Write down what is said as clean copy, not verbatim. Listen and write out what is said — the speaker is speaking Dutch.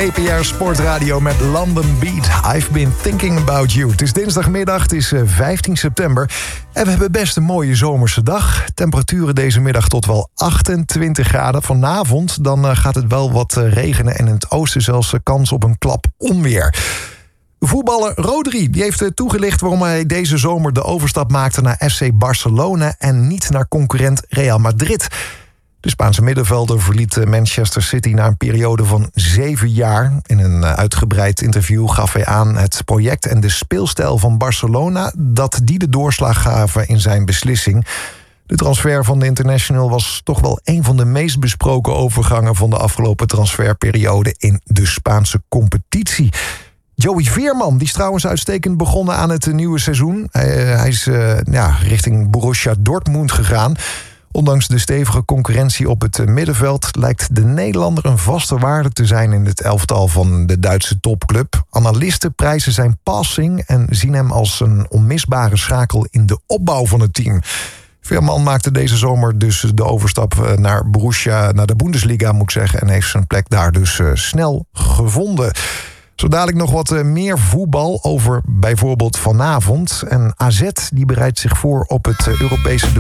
GPR Sportradio met London Beat. I've been thinking about you. Het is dinsdagmiddag, het is 15 september. En we hebben best een mooie zomerse dag. Temperaturen deze middag tot wel 28 graden. Vanavond dan gaat het wel wat regenen en in het oosten zelfs kans op een klap onweer. Voetballer Rodri die heeft toegelicht waarom hij deze zomer de overstap maakte naar FC Barcelona en niet naar concurrent Real Madrid. De Spaanse middenvelder verliet Manchester City na een periode van 7 jaar. In een uitgebreid interview gaf hij aan het project en de speelstijl van Barcelona dat die de doorslag gaven in zijn beslissing. De transfer van de international was toch wel een van de meest besproken overgangen van de afgelopen transferperiode in de Spaanse competitie. Joey Veerman, die is trouwens uitstekend begonnen aan het nieuwe seizoen. Hij is richting Borussia Dortmund gegaan. Ondanks de stevige concurrentie op het middenveld lijkt de Nederlander een vaste waarde te zijn in het elftal van de Duitse topclub. Analisten prijzen zijn passing en zien hem als een onmisbare schakel in de opbouw van het team. Veerman maakte deze zomer dus de overstap naar Borussia, naar de Bundesliga moet ik zeggen, en heeft zijn plek daar dus snel gevonden. Zo dadelijk nog wat meer voetbal over bijvoorbeeld vanavond. En AZ die bereidt zich voor op het Europese